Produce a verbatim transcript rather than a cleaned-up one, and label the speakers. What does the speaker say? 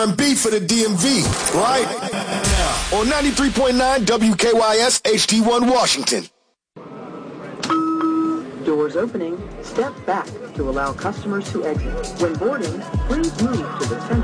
Speaker 1: and B for the D M V, right? Now, on ninety-three point nine W K Y S H D one Washington.
Speaker 2: Doors opening, step back to allow customers to exit. When boarding, please move to the center.